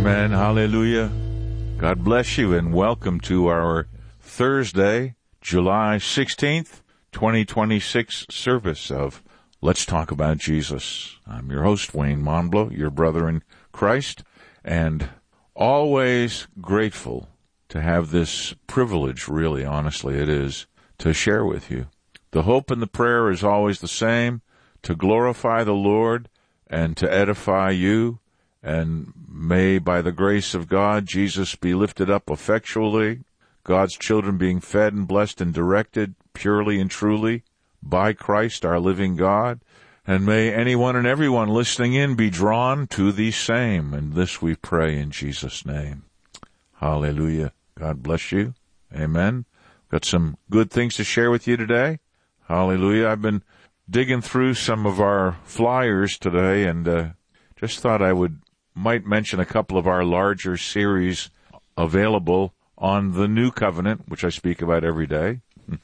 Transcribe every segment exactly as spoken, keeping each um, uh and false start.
Amen. Hallelujah. God bless you and welcome to our Thursday, July sixteenth, twenty twenty-six service of Let's Talk About Jesus. I'm your host, Wayne Monblow, your brother in Christ, and always grateful to have this privilege, really, honestly it is, to share with you. The hope and the prayer is always the same, to glorify the Lord and to edify you. And may, by the grace of God, Jesus be lifted up effectually, God's children being fed and blessed and directed purely and truly by Christ, our living God. And may anyone and everyone listening in be drawn to the same. And this we pray in Jesus' name. Hallelujah. God bless you. Amen. Got some good things to share with you today. Hallelujah. I've been digging through some of our flyers today and uh, just thought I would might mention a couple of our larger series available on the New Covenant, which I speak about every day,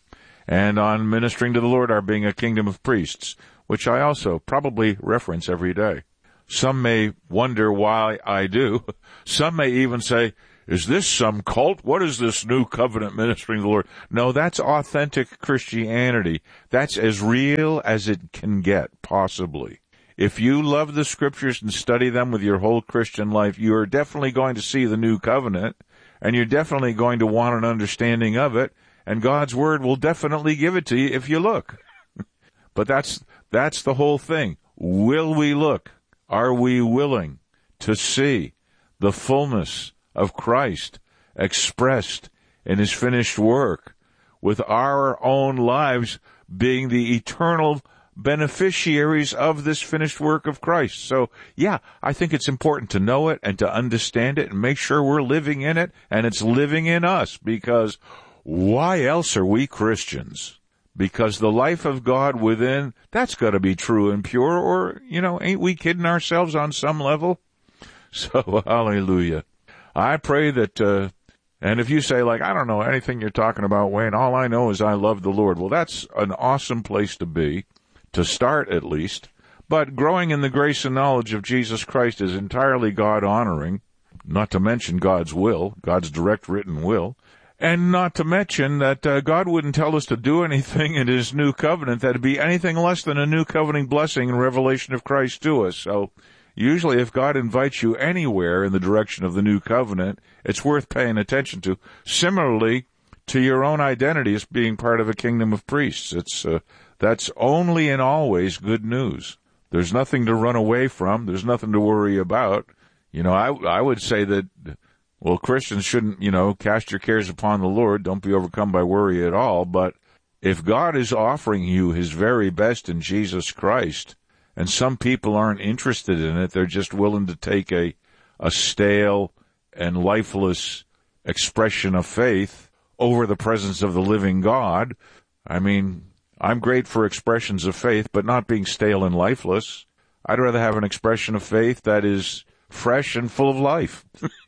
and on ministering to the Lord, our being a kingdom of priests, which I also probably reference every day. Some may wonder why I do. Some may even say, is this some cult? What is this New Covenant ministering to the Lord? No, that's authentic Christianity. That's as real as it can get, possibly. If you love the Scriptures and study them with your whole Christian life, you are definitely going to see the New Covenant, and you're definitely going to want an understanding of it, and God's Word will definitely give it to you if you look. But that's that's the whole thing. Will we look? Are we willing to see the fullness of Christ expressed in His finished work, with our own lives being the eternal beneficiaries of this finished work of Christ? So, yeah, I think it's important to know it and to understand it and make sure we're living in it and it's living in us, because why else are we Christians? Because the life of God within, that's got to be true and pure, or, you know, ain't we kidding ourselves on some level? So, hallelujah. I pray that, uh, and if you say, like, I don't know anything you're talking about, Wayne, all I know is I love the Lord. Well, that's an awesome place to be. To start, at least. But growing in the grace and knowledge of Jesus Christ is entirely God-honoring, not to mention God's will, God's direct written will, and not to mention that uh, God wouldn't tell us to do anything in His new covenant that would be anything less than a new covenant blessing and revelation of Christ to us. So usually if God invites you anywhere in the direction of the new covenant, it's worth paying attention to. Similarly, to your own identity as being part of a kingdom of priests. It's uh, That's only and always good news. There's nothing to run away from. There's nothing to worry about. You know, I, I would say that, well, Christians shouldn't, you know, cast your cares upon the Lord. Don't be overcome by worry at all. But if God is offering you His very best in Jesus Christ, and some people aren't interested in it, they're just willing to take a, a stale and lifeless expression of faith over the presence of the living God, I mean, I'm great for expressions of faith, but not being stale and lifeless. I'd rather have an expression of faith that is fresh and full of life.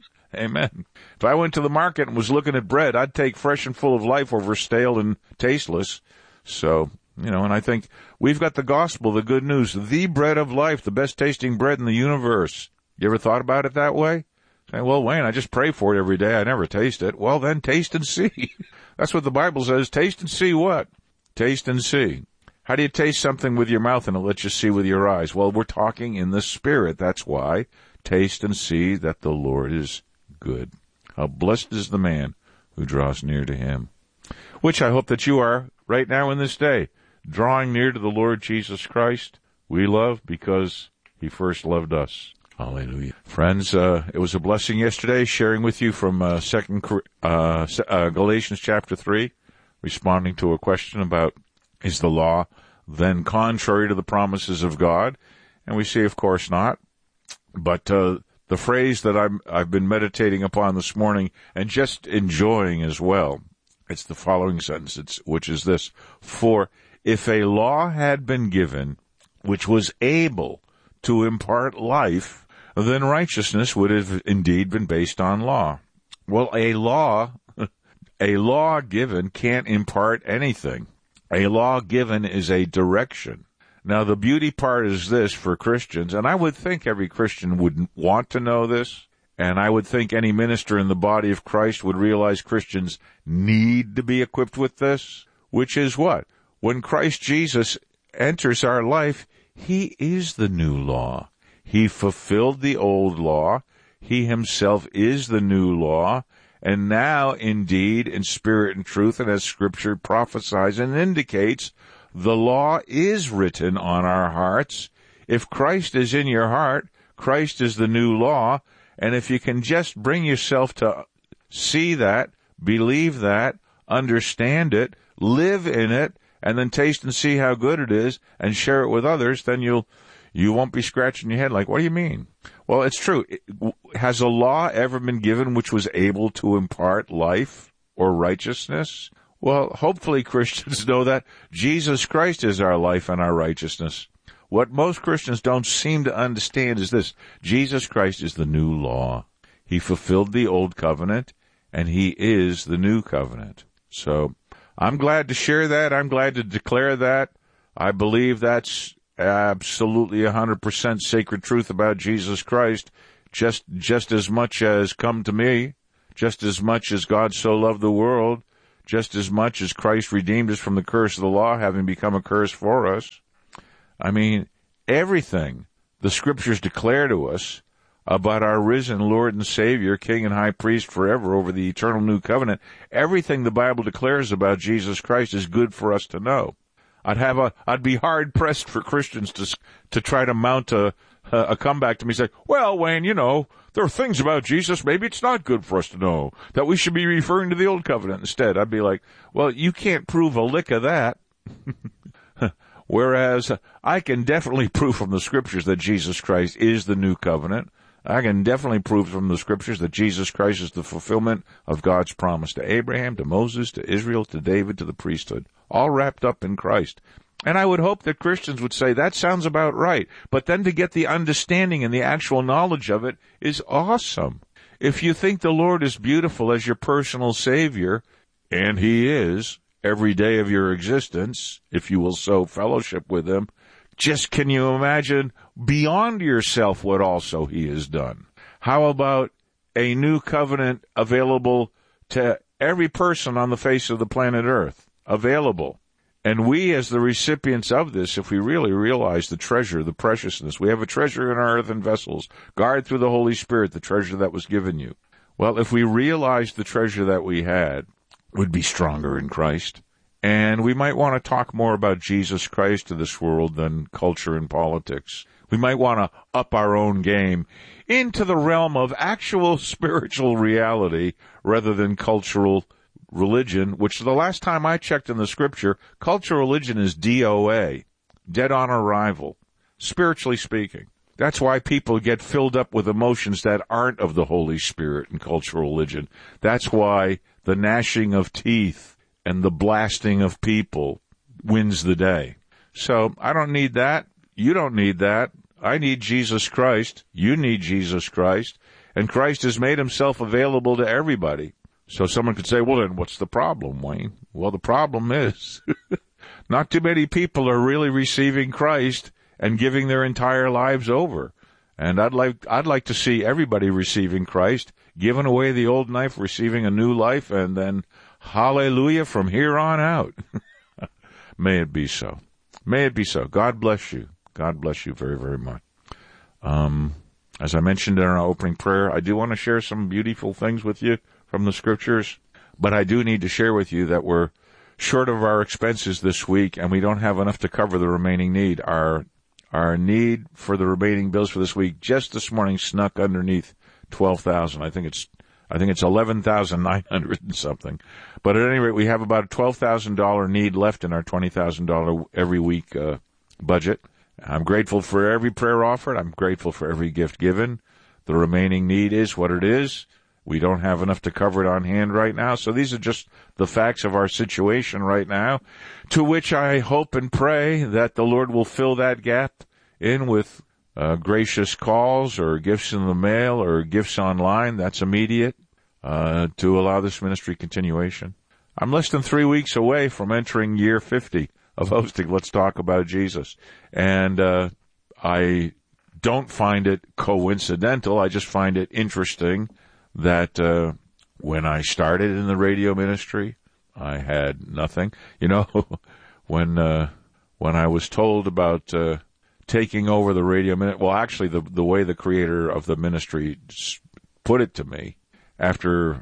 Amen. If I went to the market and was looking at bread, I'd take fresh and full of life over stale and tasteless. So, you know, and I think we've got the gospel, the good news, the bread of life, the best tasting bread in the universe. You ever thought about it that way? Say, well, Wayne, I just pray for it every day. I never taste it. Well, then taste and see. That's what the Bible says. Taste and see what? Taste and see. How do you taste something with your mouth and it lets you see with your eyes? Well, we're talking in the Spirit. That's why. Taste and see that the Lord is good. How blessed is the man who draws near to Him. Which I hope that you are right now in this day, drawing near to the Lord Jesus Christ. We love because He first loved us. Hallelujah. Friends, uh, it was a blessing yesterday sharing with you from uh, second uh, uh, Galatians chapter three, responding to a question about, is the law then contrary to the promises of God? And we see, of course, not. But uh, the phrase that I'm, I've been meditating upon this morning and just enjoying as well, it's the following sentence, it's, which is this: for if a law had been given which was able to impart life, then righteousness would have indeed been based on law. Well, a law, a law given can't impart anything. A law given is a direction. Now, the beauty part is this for Christians, and I would think every Christian would want to know this, And I would think any minister in the body of Christ would realize Christians need to be equipped with this, which is what? When Christ Jesus enters our life, he is the new law. He fulfilled the old law. He himself is the new law. And now, indeed, in spirit and truth, and as Scripture prophesies and indicates, the law is written on our hearts. If Christ is in your heart, Christ is the new law. And if you can just bring yourself to see that, believe that, understand it, live in it, and then taste and see how good it is, and share it with others, then you'll you won't be scratching your head like, what do you mean? Well, it's true. Has a law ever been given which was able to impart life or righteousness? Well, hopefully Christians know that Jesus Christ is our life and our righteousness. What most Christians don't seem to understand is this: Jesus Christ is the new law. He fulfilled the old covenant, and he is the new covenant. So I'm glad to share that. I'm glad to declare that. I believe that's absolutely one hundred percent sacred truth about Jesus Christ, just just as much as come to me, just as much as God so loved the world, just as much as Christ redeemed us from the curse of the law, having become a curse for us. I mean, everything the Scriptures declare to us about our risen Lord and Savior, King and High Priest forever over the eternal new covenant, everything the Bible declares about Jesus Christ is good for us to know. I'd have a, I'd be hard pressed for Christians to, to try to mount a, a comeback to me, say, well, Wayne, you know, there are things about Jesus maybe it's not good for us to know, that we should be referring to the old covenant instead. I'd be like, well, you can't prove a lick of that. Whereas I can definitely prove from the Scriptures that Jesus Christ is the new covenant. I can definitely prove from the Scriptures that Jesus Christ is the fulfillment of God's promise to Abraham, to Moses, to Israel, to David, to the priesthood, all wrapped up in Christ. And I would hope that Christians would say, that sounds about right. But then to get the understanding and the actual knowledge of it is awesome. If you think the Lord is beautiful as your personal Savior, and he is, every day of your existence, if you will so fellowship with him, just can you imagine beyond yourself what also he has done? How about a new covenant available to every person on the face of the planet Earth? Available. And we, as the recipients of this, if we really realize the treasure, the preciousness, we have a treasure in our earthen vessels. Guard through the Holy Spirit the treasure that was given you. Well, if we realize the treasure that we had, we'd be stronger in Christ. And we might want to talk more about Jesus Christ to this world than culture and politics. We might want to up our own game into the realm of actual spiritual reality rather than cultural religion, which the last time I checked in the Scripture, cultural religion is D O A, dead on arrival, spiritually speaking. That's why people get filled up with emotions that aren't of the Holy Spirit in cultural religion. That's why the gnashing of teeth and the blasting of people wins the day. So I don't need that. You don't need that. I need Jesus Christ. You need Jesus Christ. And Christ has made himself available to everybody. So someone could say, well, then what's the problem, Wayne? Well, the problem is not too many people are really receiving Christ and giving their entire lives over. And I'd like, I'd like to see everybody receiving Christ, giving away the old life, receiving a new life, and then hallelujah from here on out. May it be so. May it be so. God bless you. God bless you very, very much. Um, as I mentioned in our opening prayer, I do want to share some beautiful things with you from the Scriptures, but I do need to share with you that we're short of our expenses this week, and we don't have enough to cover the remaining need. Our our need for the remaining bills for this week just this morning snuck underneath twelve thousand. I think it's I think it's eleven thousand nine hundred and something. But at any rate, we have about a twelve thousand dollars need left in our twenty thousand dollars every week uh, budget. I'm grateful for every prayer offered. I'm grateful for every gift given. The remaining need is what it is. We don't have enough to cover it on hand right now. So these are just the facts of our situation right now, to which I hope and pray that the Lord will fill that gap in with uh, gracious calls or gifts in the mail or gifts online. That's immediate uh, to allow this ministry continuation. I'm less than three weeks away from entering year fifty of hosting Let's Talk About Jesus. And uh, I don't find it coincidental. I just find it interesting that uh, when I started in the radio ministry, I had nothing. You know, when uh, when I was told about uh, taking over the radio minute, well, actually, the the way the creator of the ministry put it to me after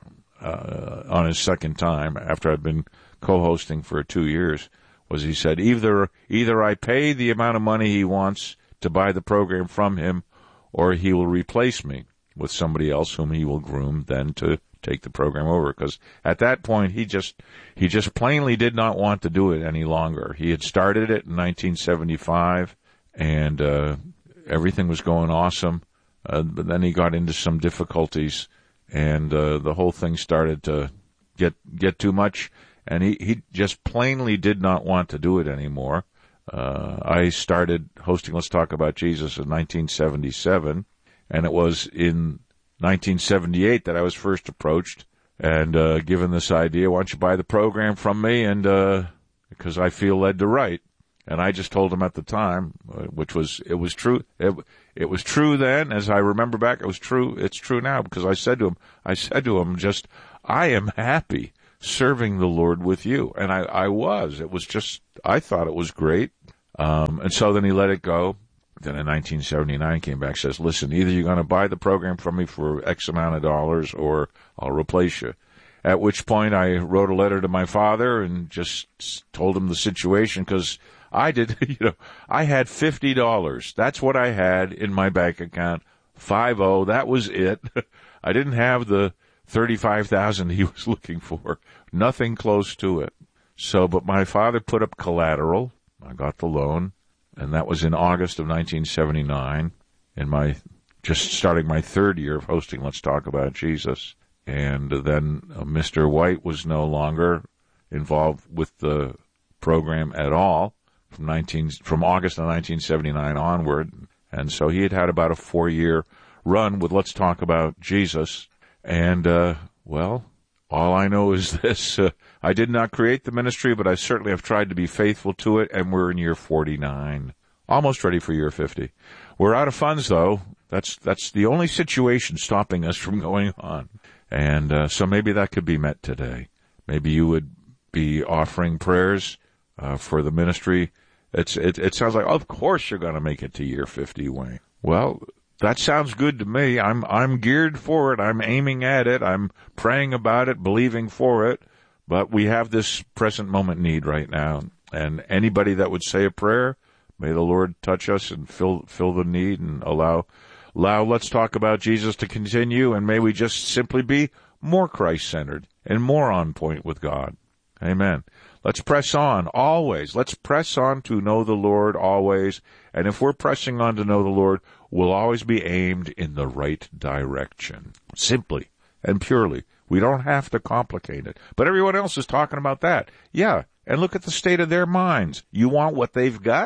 uh, on his second time, after I'd been co-hosting for two years, was he said, either either I pay the amount of money he wants to buy the program from him, or he will replace me with somebody else whom he will groom then to take the program over. Because at that point, he just he just plainly did not want to do it any longer. He had started it in nineteen seventy-five, and uh, everything was going awesome. Uh, but then he got into some difficulties, and uh, the whole thing started to get get too much. And he, he just plainly did not want to do it anymore. Uh, I started hosting Let's Talk About Jesus in nineteen seventy-seven, and it was in nineteen seventy-eight that I was first approached and uh, given this idea, why don't you buy the program from me, and uh, because I feel led to write. And I just told him at the time, uh, which was, it was true, it, it was true then, as I remember back, it was true, it's true now, because I said to him, I said to him just, I am happy serving the Lord with you. And I, I was. It was just, I thought it was great. Um, and so then he let it go. Then in nineteen seventy-nine came back, says, listen, either you're going to buy the program from me for X amount of dollars or I'll replace you. At which point I wrote a letter to my father and just told him the situation, because I did, you know, I had fifty dollars. That's what I had in my bank account. five oh, that was it. I didn't have the thirty-five thousand he was looking for. Nothing close to it. So, but my father put up collateral. I got the loan, and that was in August of nineteen seventy-nine, in my, just starting my third year of hosting Let's Talk About Jesus. And then uh, Mister White was no longer involved with the program at all from nineteen from August of nineteen seventy-nine onward. And so he had had about a four-year run with Let's Talk About Jesus. And, uh, well, all I know is this. Uh, I did not create the ministry, but I certainly have tried to be faithful to it, and we're in year forty-nine. Almost ready for year fifty. We're out of funds, though. That's that's the only situation stopping us from going on. And uh, so maybe that could be met today. Maybe you would be offering prayers uh, for the ministry. It's it, it sounds like, oh, of course you're going to make it to year fifty, Wayne. Well, that sounds good to me. I'm I'm geared for it. I'm aiming at it. I'm praying about it, believing for it. But we have this present moment need right now. And anybody that would say a prayer, may the Lord touch us and fill fill the need and allow allow Let's Talk About Jesus to continue. And may we just simply be more Christ-centered and more on point with God. Amen. Let's press on always. Let's press on to know the Lord always. And if we're pressing on to know the Lord, we'll always be aimed in the right direction. Simply and purely. We don't have to complicate it. But everyone else is talking about that. Yeah. And look at the state of their minds. You want what they've got?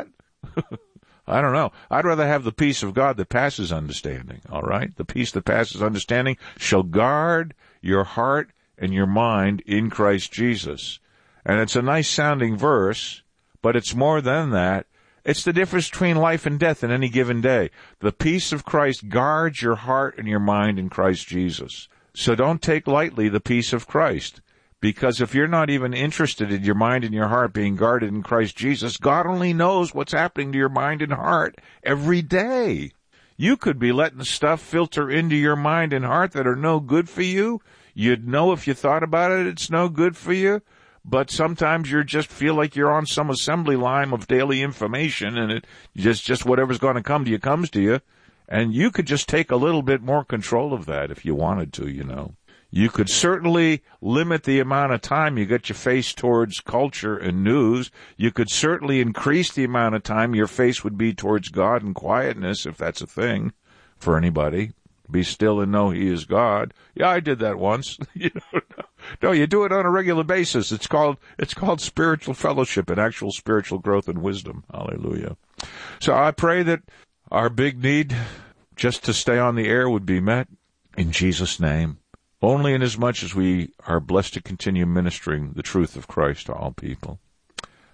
I don't know. I'd rather have the peace of God that passes understanding. All right? The peace that passes understanding shall guard your heart and your mind in Christ Jesus. And it's a nice sounding verse, but it's more than that. It's the difference between life and death in any given day. The peace of Christ guards your heart and your mind in Christ Jesus. So don't take lightly the peace of Christ, because if you're not even interested in your mind and your heart being guarded in Christ Jesus, God only knows what's happening to your mind and heart every day. You could be letting stuff filter into your mind and heart that are no good for you. You'd know if you thought about it, it's no good for you. But sometimes you just feel like you're on some assembly line of daily information, and it just, just whatever's going to come to you comes to you. And you could just take a little bit more control of that if you wanted to, you know. You could certainly limit the amount of time you get your face towards culture and news. You could certainly increase the amount of time your face would be towards God and quietness, if that's a thing for anybody. Be still and know He is God. Yeah, I did that once. you know, no, no, you do it on a regular basis. It's called it's called spiritual fellowship and actual spiritual growth and wisdom. Hallelujah. So I pray that our big need just to stay on the air would be met in Jesus' name. Only in as much as we are blessed to continue ministering the truth of Christ to all people.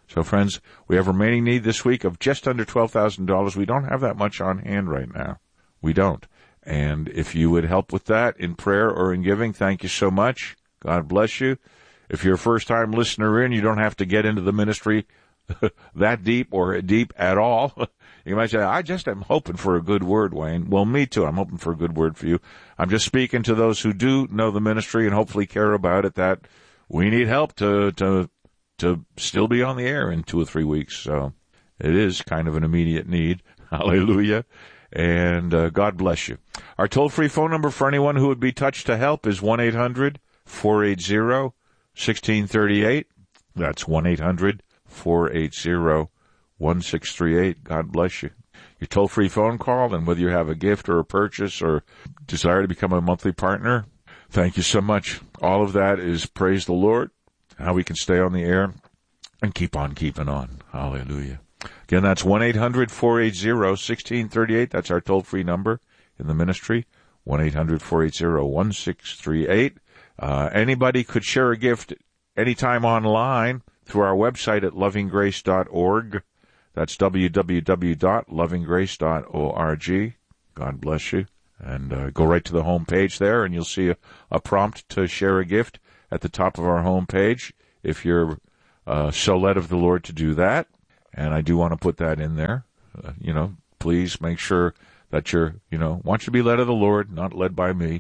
So, friends, we have remaining need this week of just under twelve thousand dollars. We don't have that much on hand right now. We don't. And if you would help with that in prayer or in giving, thank you so much. God bless you. If you're a first-time listener in, you don't have to get into the ministry that deep or deep at all. You might say, I just am hoping for a good word, Wayne. Well, me too. I'm hoping for a good word for you. I'm just speaking to those who do know the ministry and hopefully care about it, that we need help to to to still be on the air in two or three weeks. So it is kind of an immediate need. Hallelujah. And uh, God bless you. Our toll-free phone number for anyone who would be touched to help is one eight hundred four eight zero one six three eight. That's one eight hundred four eight zero one six three eight. God bless you. Your toll-free phone call, and whether you have a gift or a purchase or desire to become a monthly partner, thank you so much. All of that is praise the Lord, how we can stay on the air and keep on keeping on. Hallelujah. Again, that's one eight hundred four eight zero one six three eight. That's our toll-free number in the ministry, one eight hundred four eight zero one six three eight. Uh, anybody could share a gift anytime online through our website at loving grace dot org. That's w w w dot loving grace dot org. God bless you. And uh, go right to the home page there, and you'll see a, a prompt to share a gift at the top of our home page if you're uh, so led of the Lord to do that. And I do want to put that in there. Uh, you know, please make sure that you're, you know, want you to be led of the Lord, not led by me.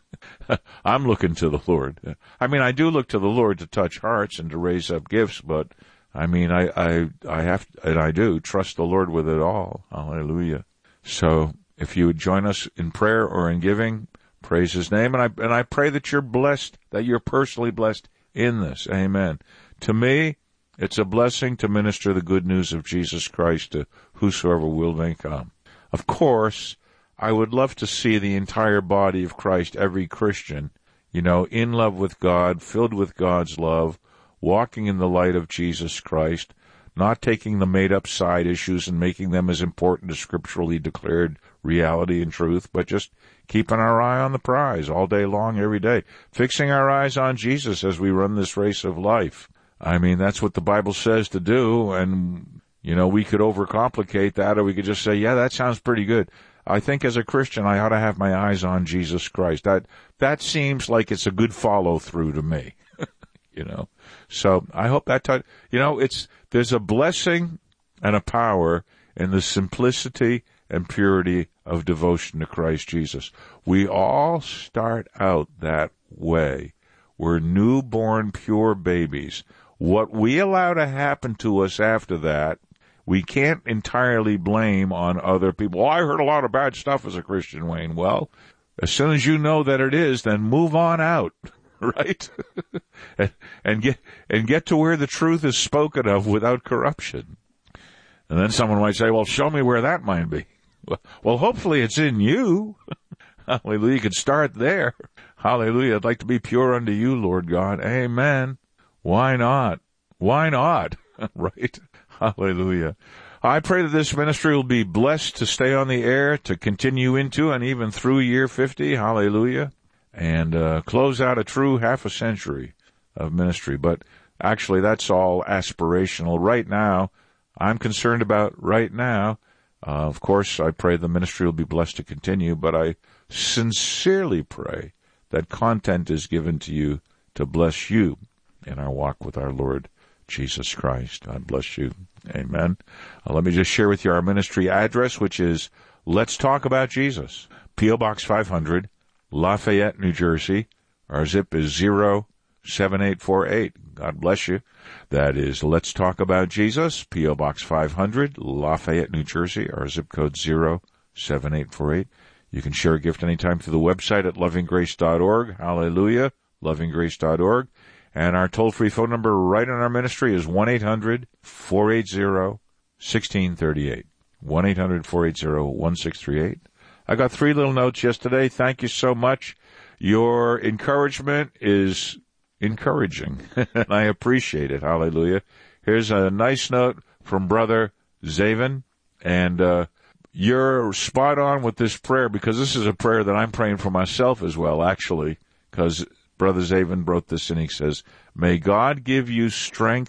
I'm looking to the Lord. I mean, I do look to the Lord to touch hearts and to raise up gifts, but I mean, I, I, I have, and I do trust the Lord with it all. Hallelujah. So if you would join us in prayer or in giving, praise His name. And I, and I pray that you're blessed, that you're personally blessed in this. Amen. To me, it's a blessing to minister the good news of Jesus Christ to whosoever will may come. Of course, I would love to see the entire body of Christ, every Christian, you know, in love with God, filled with God's love, walking in the light of Jesus Christ, not taking the made-up side issues and making them as important as scripturally declared reality and truth, but just keeping our eye on the prize all day long, every day, fixing our eyes on Jesus as we run this race of life. I mean, that's what the Bible says to do, and, you know, we could overcomplicate that, or we could just say, yeah, that sounds pretty good. I think as a Christian, I ought to have my eyes on Jesus Christ. That that seems like it's a good follow-through to me, you know. So I hope that, t- you know, it's there's a blessing and a power in the simplicity and purity of devotion to Christ Jesus. We all start out that way. We're newborn, pure babies. What we allow to happen to us after that, we can't entirely blame on other people. Well, I heard a lot of bad stuff as a Christian, Wayne. Well, as soon as you know that it is, then move on out, right? and, and get and get to where the truth is spoken of without corruption. And then someone might say, well, show me where that might be. Well, hopefully it's in you. Hallelujah. You can start there. Hallelujah. I'd like to be pure unto you, Lord God. Amen. Why not? Why not? Right? Hallelujah. I pray that this ministry will be blessed to stay on the air, to continue into and even through year fifty. Hallelujah. And uh, close out a true half a century of ministry. But actually, that's all aspirational. Right now, I'm concerned about right now. Uh, of course, I pray the ministry will be blessed to continue, but I sincerely pray that content is given to you to bless you in our walk with our Lord Jesus Christ. God bless you. Amen. Uh, let me just share with you our ministry address, which is Let's Talk About Jesus, P O. Box five hundred, Lafayette, New Jersey. Our zip is zero seven eight four eight. God bless you. That is Let's Talk About Jesus, P O. Box five hundred, Lafayette, New Jersey. Our zip code zero seven eight four eight. You can share a gift anytime through the website at loving grace dot org. Hallelujah. loving grace dot org. And our toll-free phone number right in our ministry is one eight hundred four eight zero one six three eight. one eight hundred four eight zero one six three eight. I got three little notes yesterday. Thank you so much. Your encouragement is encouraging, and I appreciate it. Hallelujah. Here's a nice note from Brother Zavin, and uh, you're spot on with this prayer, because this is a prayer that I'm praying for myself as well, actually, because Brother Zavin wrote this, and he says, may God give you strength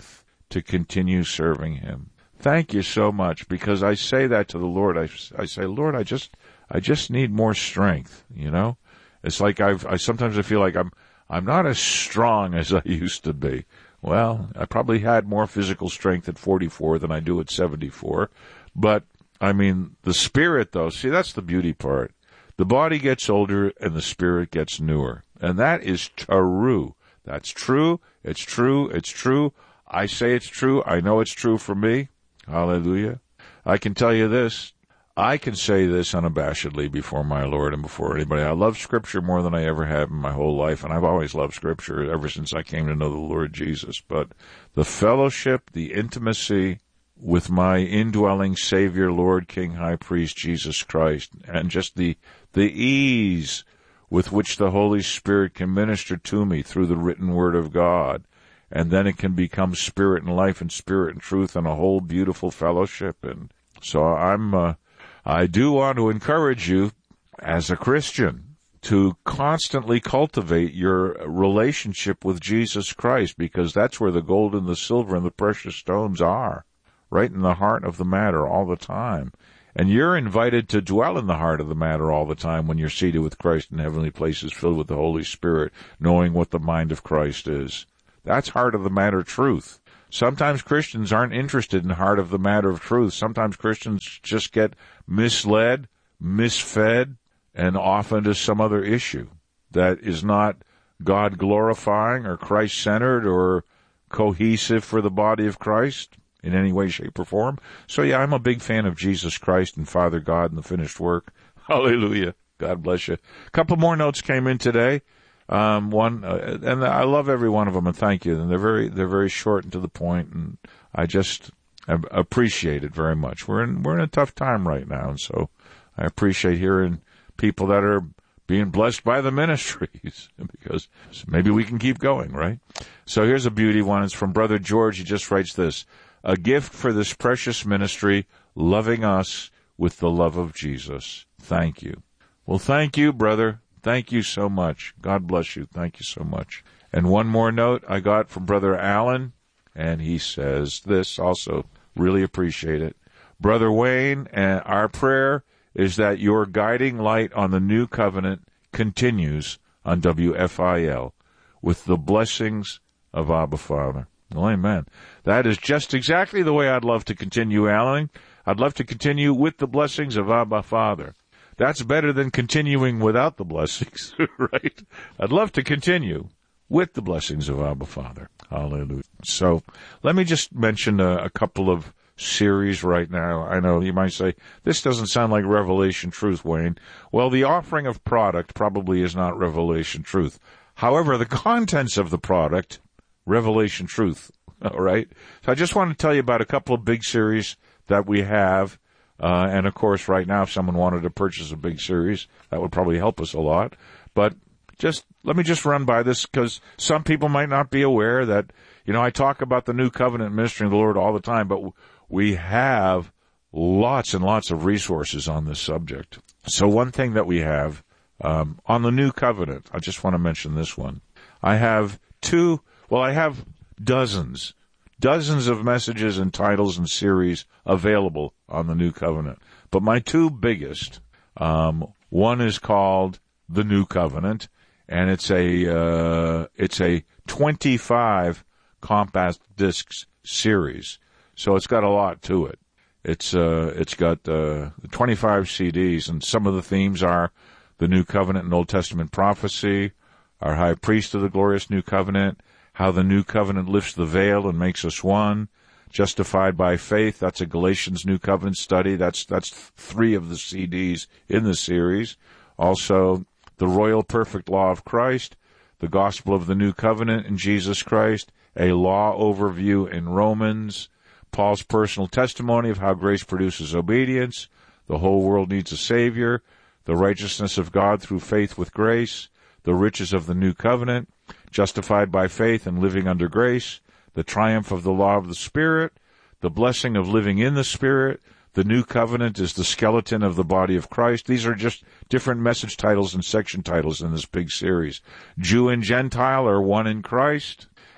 to continue serving him. Thank you so much, because I say that to the Lord. I, I say, Lord, I just, I just need more strength, you know? It's like I've, I sometimes I feel like I'm, I'm not as strong as I used to be. Well, I probably had more physical strength at forty-four than I do at seventy-four. But, I mean, the spirit, though, see, that's the beauty part. The body gets older and the spirit gets newer. And that is true. That's true. It's true. It's true. I say it's true. I know it's true for me. Hallelujah. I can tell you this. I can say this unabashedly before my Lord and before anybody. I love Scripture more than I ever have in my whole life, and I've always loved Scripture ever since I came to know the Lord Jesus. But the fellowship, the intimacy with my indwelling Savior, Lord, King, High Priest, Jesus Christ, and just the the ease with which the Holy Spirit can minister to me through the written Word of God, and then it can become spirit and life and spirit and truth and a whole beautiful fellowship. And so I'm... Uh, I do want to encourage you, as a Christian, to constantly cultivate your relationship with Jesus Christ, because that's where the gold and the silver and the precious stones are, right in the heart of the matter all the time. And you're invited to dwell in the heart of the matter all the time when you're seated with Christ in heavenly places filled with the Holy Spirit, knowing what the mind of Christ is. That's heart of the matter truth. Sometimes Christians aren't interested in heart of the matter of truth. Sometimes Christians just get misled, misfed, and off into some other issue that is not God-glorifying or Christ-centered or cohesive for the body of Christ in any way, shape, or form. So, yeah, I'm a big fan of Jesus Christ and Father God and the finished work. Hallelujah. God bless you. A couple more notes came in today. Um, one, uh, and I love every one of them, and thank you. And they're very, they're very short and to the point, and I just appreciate it very much. We're in, we're in a tough time right now, and so I appreciate hearing people that are being blessed by the ministries, because maybe we can keep going, right? So here's a beauty one. It's from Brother George. He just writes this: a gift for this precious ministry, loving us with the love of Jesus. Thank you. Well, thank you, brother. Thank you so much. God bless you. Thank you so much. And one more note I got from Brother Allen, and he says this also. Really appreciate it. Brother Wayne, and our prayer is that your guiding light on the new covenant continues on W F I L with the blessings of Abba Father. Well, amen. That is just exactly the way I'd love to continue, Alan. I'd love to continue with the blessings of Abba Father. That's better than continuing without the blessings, right? I'd love to continue with the blessings of Abba Father. Hallelujah. So let me just mention a, a couple of series right now. I know you might say, this doesn't sound like Revelation Truth, Wayne. Well, the offering of product probably is not Revelation Truth. However, the contents of the product, Revelation Truth, all right? So I just want to tell you about a couple of big series that we have. Uh, and, of course, right now, if someone wanted to purchase a big series, that would probably help us a lot. But just let me just run by this, because some people might not be aware that, you know, I talk about the new covenant ministry of the Lord all the time, but we have lots and lots of resources on this subject. So one thing that we have um, on the new covenant, I just want to mention this one. I have two, well, I have dozens Dozens of messages and titles and series available on the New Covenant. But my two biggest, um, one is called The New Covenant, and it's a uh, it's a twenty-five compact discs series. So it's got a lot to it. It's uh, it's got uh, twenty-five C Ds, and some of the themes are the New Covenant and Old Testament prophecy, our High Priest of the glorious New Covenant, how the New Covenant lifts the veil and makes us one, justified by faith. That's a Galatians New Covenant study. That's that's three of the C Ds in the series. Also, the Royal Perfect Law of Christ, the Gospel of the New Covenant in Jesus Christ, a law overview in Romans, Paul's personal testimony of how grace produces obedience, the whole world needs a Savior, the righteousness of God through faith with grace, the riches of the New Covenant, justified by faith and living under grace, the triumph of the law of the Spirit, the blessing of living in the Spirit, the New Covenant is the skeleton of the body of Christ. These are just different message titles and section titles in this big series. Jew and Gentile are one in Christ.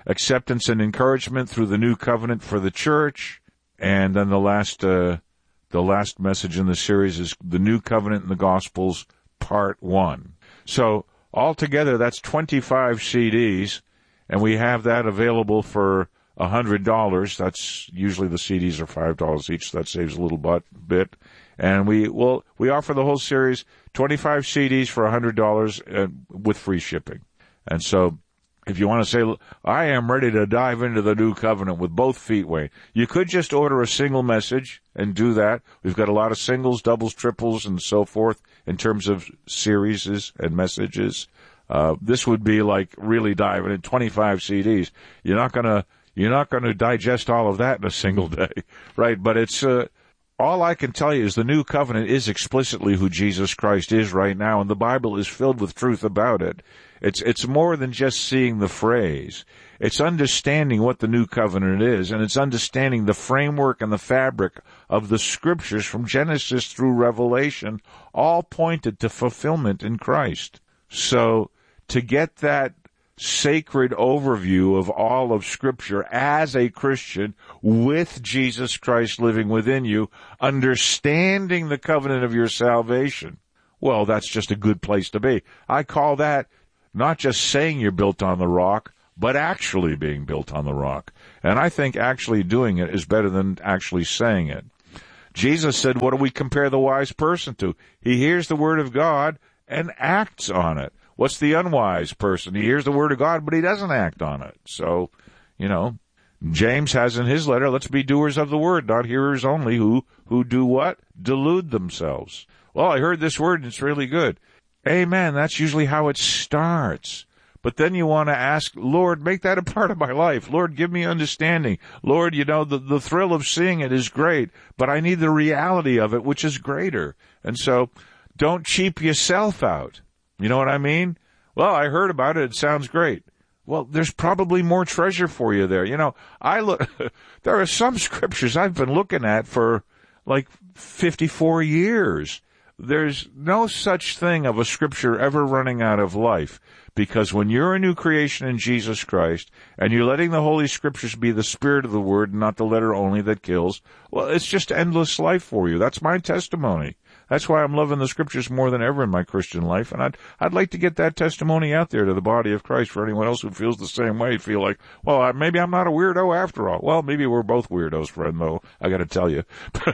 acceptance and encouragement through the new covenant for the church. And then the last, uh, the last message in the series is the new covenant in the Gospels, part one. So altogether, that's twenty-five C Ds, and we have that available for one hundred dollars. That's usually the C Ds are five dollars each, so that saves a little but, bit. And we will, we offer the whole series, twenty-five C Ds for one hundred dollars uh, with free shipping. And so, if you want to say, I am ready to dive into the new covenant with both feet, Wayne, you could just order a single message and do that. We've got a lot of singles, doubles, triples, and so forth in terms of series and messages. Uh, this would be like really diving in twenty-five C Ds. You're not gonna, you're not gonna digest all of that in a single day, right? But it's, uh, all I can tell you is the new covenant is explicitly who Jesus Christ is right now, and the Bible is filled with truth about it. It's, it's more than just seeing the phrase. It's understanding what the new covenant is, and it's understanding the framework and the fabric of the scriptures from Genesis through Revelation, all pointed to fulfillment in Christ. So, to get that sacred overview of all of Scripture as a Christian with Jesus Christ living within you, understanding the covenant of your salvation, well, that's just a good place to be. I call that not just saying you're built on the rock, but actually being built on the rock. And I think actually doing it is better than actually saying it. Jesus said, what do we compare the wise person to? He hears the word of God and acts on it. What's the unwise person? He hears the word of God, but he doesn't act on it. So, you know, James has in his letter, let's be doers of the word, not hearers only, who, who do what? Delude themselves. Well, I heard this word and it's really good. Amen. That's usually how it starts. But then you want to ask, Lord, make that a part of my life. Lord, give me understanding. Lord, you know, the, the thrill of seeing it is great, but I need the reality of it, which is greater. And so don't cheap yourself out. You know what I mean? Well, I heard about it. It sounds great. Well, there's probably more treasure for you there. You know, I look, there are some scriptures I've been looking at for like fifty-four years. There's no such thing of a scripture ever running out of life, because when you're a new creation in Jesus Christ and you're letting the Holy Scriptures be the spirit of the word and not the letter only that kills, well, it's just endless life for you. That's my testimony. That's why I'm loving the Scriptures more than ever in my Christian life, and I'd I'd like to get that testimony out there to the body of Christ for anyone else who feels the same way. Feel like, well, I, maybe I'm not a weirdo after all. Well, maybe we're both weirdos, friend, though, I got to tell you.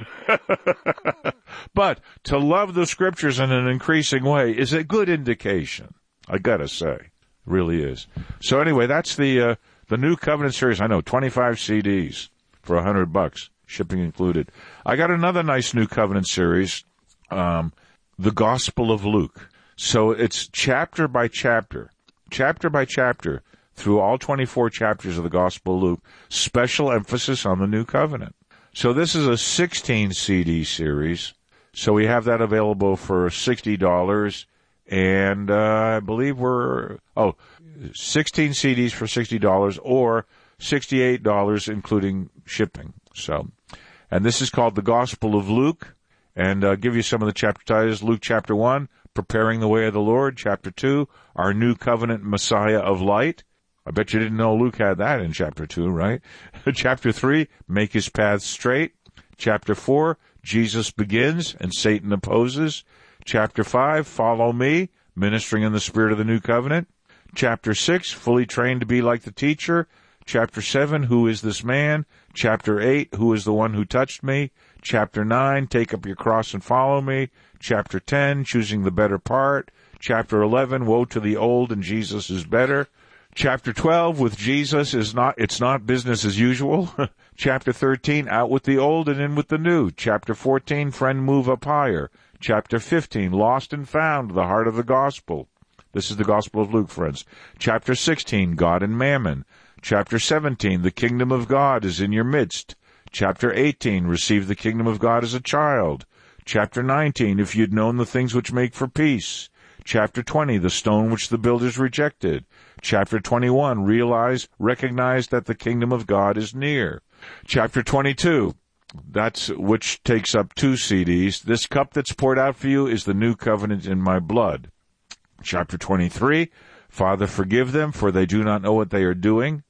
But to love the Scriptures in an increasing way is a good indication, I got to say. It really is. So anyway, that's the uh, the New Covenant series. I know, twenty-five C Ds for a hundred bucks, shipping included. I got another nice New Covenant series. Um, the Gospel of Luke. So it's chapter by chapter, chapter by chapter, through all twenty-four chapters of the Gospel of Luke, special emphasis on the New Covenant. So this is a sixteen C D series. So we have that available for sixty dollars, and uh, I believe we're, oh, sixteen C Ds for sixty dollars, or sixty-eight dollars including shipping. So, and this is called the Gospel of Luke. And uh, give you some of the chapter titles. Luke chapter one, Preparing the Way of the Lord. Chapter two, Our New Covenant Messiah of Light. I bet you didn't know Luke had that in chapter two, right? Chapter three, Make His Path Straight. Chapter four, Jesus Begins and Satan Opposes. Chapter five, Follow Me, Ministering in the Spirit of the New Covenant. Chapter six, Fully Trained to Be Like the Teacher. Chapter seven, Who is This Man? Chapter eight, Who is the One Who Touched Me? Chapter nine, Take Up Your Cross and Follow Me. Chapter ten, Choosing the Better Part. Chapter eleven, Woe to the Old and Jesus is Better. Chapter twelve, With Jesus is not, it's not business as usual. Chapter thirteen, Out with the Old and In with the New. Chapter fourteen, Friend Move Up Higher. Chapter fifteen, Lost and Found, the Heart of the Gospel. This is the Gospel of Luke, friends. Chapter sixteen, God and Mammon. Chapter seventeen, The Kingdom of God is in your midst. Chapter eighteen, Receive the Kingdom of God as a Child. Chapter nineteen, If you'd known the things which make for peace. Chapter twenty, The Stone which the builders rejected. Chapter twenty-one, Realize, recognize that the Kingdom of God is near. Chapter twenty-two, that's which takes up two C Ds. This cup that's poured out for you is the new covenant in my blood. Chapter twenty-three, Father, forgive them, for they do not know what they are doing.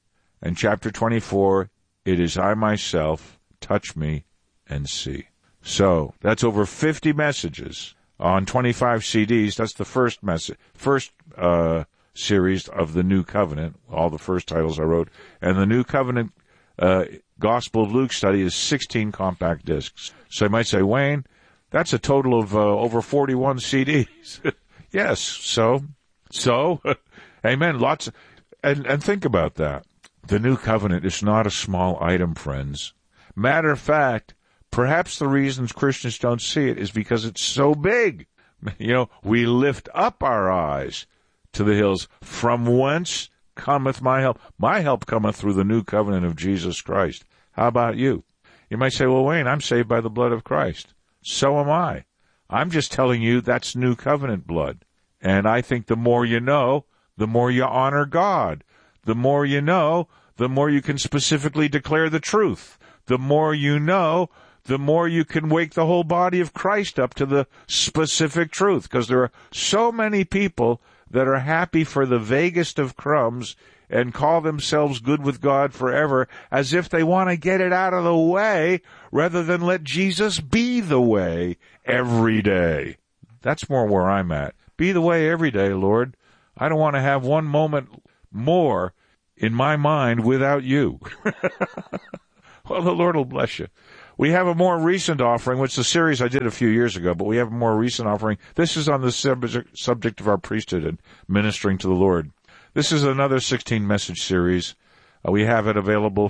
And chapter twenty-four, it is I myself, touch me and see. So that's over fifty messages on twenty-five C Ds. That's the first message, first uh, series of the New Covenant, all the first titles I wrote. And the New Covenant uh, Gospel of Luke study is sixteen compact discs. So you might say, Wayne, that's a total of uh, over forty-one C Ds. Yes, so, so, amen. Lots, of, and, and think about that. The New Covenant is not a small item, friends. Matter of fact, perhaps the reasons Christians don't see it is because it's so big. You know, we lift up our eyes to the hills. From whence cometh my help? My help cometh through the New Covenant of Jesus Christ. How about you? You might say, well, Wayne, I'm saved by the blood of Christ. So am I. I'm just telling you that's New Covenant blood. And I think the more you know, the more you honor God. The more you know, the more you can specifically declare the truth. The more you know, the more you can wake the whole body of Christ up to the specific truth. Because there are so many people that are happy for the vaguest of crumbs and call themselves good with God forever, as if they want to get it out of the way rather than let Jesus be the way every day. That's more where I'm at. Be the way every day, Lord. I don't want to have one moment more in my mind without you. Well, the Lord will bless you. We have a more recent offering, which is a series I did a few years ago, but we have a more recent offering. This is on the subject, subject of our priesthood and ministering to the Lord. This is another sixteen-message series. Uh, we have it available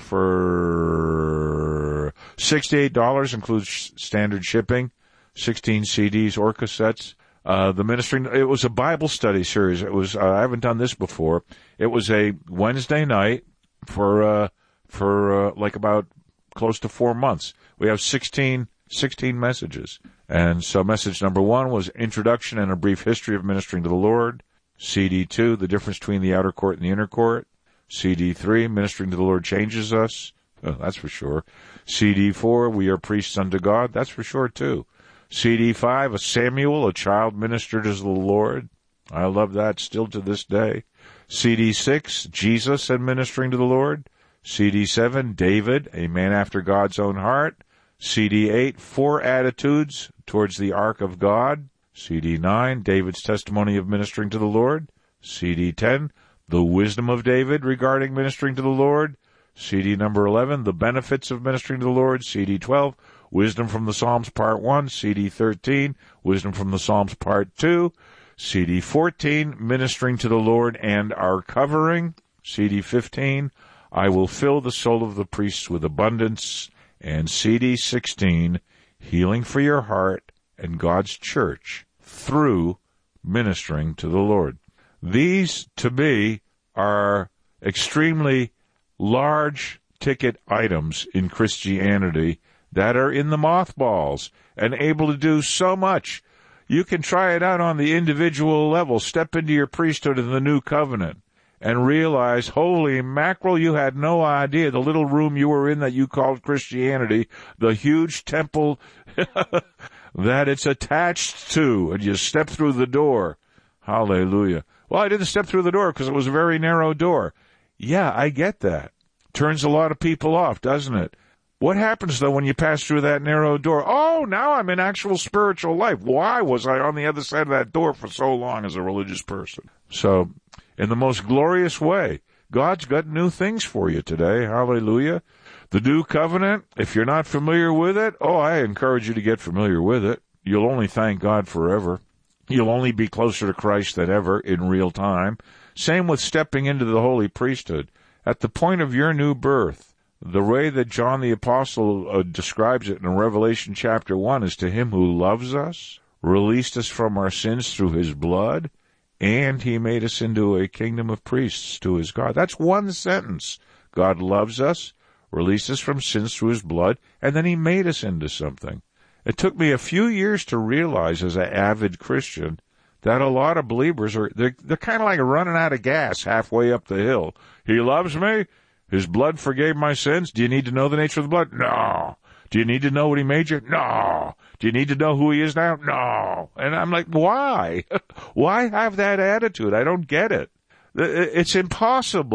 for sixty-eight dollars, includes standard shipping, sixteen C Ds or cassettes. Uh, the ministering, it was a Bible study series. It was, uh, I haven't done this before. It was a Wednesday night for, uh, for, uh, like about close to four months. We have sixteen, sixteen messages. And so message number one was Introduction and a Brief History of Ministering to the Lord. C D two, The Difference Between the Outer Court and the Inner Court. C D three, Ministering to the Lord Changes Us. Oh, that's for sure. C D four, We Are Priests Unto God. That's for sure, too. C D five, A Samuel, a Child Ministered as the Lord. I love that still to this day. C D six, Jesus and Ministering to the Lord. C D seven, David, a man after God's own heart. C D eight, Four Attitudes Towards the Ark of God. C D nine, David's Testimony of Ministering to the Lord. C D ten, The Wisdom of David Regarding Ministering to the Lord. C D number eleven, The Benefits of Ministering to the Lord. C D twelve, Wisdom from the Psalms Part one. C D thirteen, Wisdom from the Psalms Part two. C D fourteen, Ministering to the Lord and Our Covering. C D fifteen, I Will Fill the Soul of the Priests with Abundance. And C D sixteen, Healing for Your Heart and God's Church through Ministering to the Lord. These, to me, are extremely large ticket items in Christianity that are in the mothballs and able to do so much. You can try it out on the individual level. Step into your priesthood in the New Covenant and realize, holy mackerel, you had no idea the little room you were in that you called Christianity, the huge temple that it's attached to, and you step through the door. Hallelujah. Well, I didn't step through the door because it was a very narrow door. Yeah, I get that. Turns a lot of people off, doesn't it? What happens, though, when you pass through that narrow door? Oh, now I'm in actual spiritual life. Why was I on the other side of that door for so long as a religious person? So, in the most glorious way, God's got new things for you today. Hallelujah. The New Covenant, if you're not familiar with it, oh, I encourage you to get familiar with it. You'll only thank God forever. You'll only be closer to Christ than ever in real time. Same with stepping into the holy priesthood. At the point of your new birth, the way that John the Apostle uh, describes it in Revelation chapter one is to him who loves us, released us from our sins through his blood, and he made us into a kingdom of priests to his God. That's one sentence. God loves us, released us from sins through his blood, and then he made us into something. It took me a few years to realize as an avid Christian that a lot of believers are, they're, they're kind of like running out of gas halfway up the hill. He loves me. His blood forgave my sins. Do you need to know the nature of the blood? No. Do you need to know what he made you? No. Do you need to know who he is now? No. And I'm like, why? Why have that attitude? I don't get it. It's impossible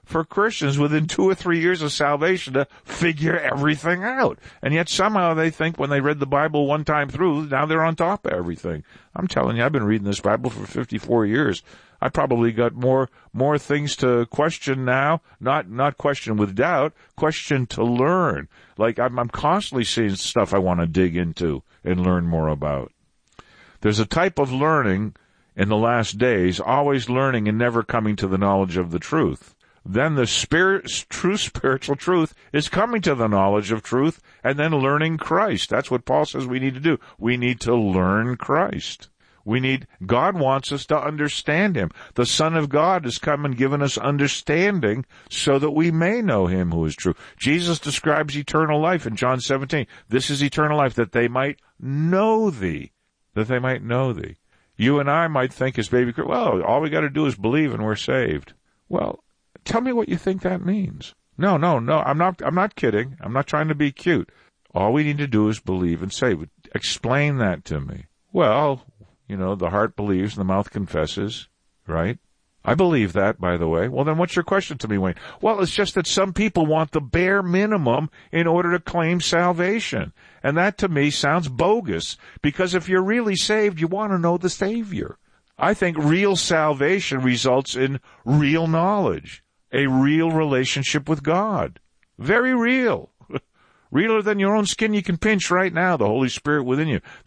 for Christians within two or three years of salvation to figure everything out. And yet somehow they think when they read the Bible one time through, now they're on top of everything. I'm telling you, I've been reading this Bible for fifty-four years. I probably got more more things to question now, not not question with doubt, question to learn. Like I'm, I'm constantly seeing stuff I want to dig into and learn more about. There's a type of learning in the last days, always learning and never coming to the knowledge of the truth. Then the spirit, true spiritual truth is coming to the knowledge of truth and then learning Christ. That's what Paul says we need to do. We need to learn Christ. We need, God wants us to understand Him. The Son of God has come and given us understanding so that we may know Him who is true. Jesus describes eternal life in John seventeen. This is eternal life, that they might know Thee. That they might know Thee. You and I might think as baby, well, all we got to do is believe and we're saved. Well, tell me what you think that means. No, no, no, I'm not, I'm not kidding. I'm not trying to be cute. All we need to do is believe and save. Explain that to me. Well, you know, the heart believes and the mouth confesses, right? I believe that, by the way. Well, then what's your question to me, Wayne? Well, it's just that some people want the bare minimum in order to claim salvation. And that, to me, sounds bogus. Because if you're really saved, you want to know the Savior. I think real salvation results in real knowledge, a real relationship with God. Very real. Realer than your own skin you can pinch right now, the Holy Spirit within you.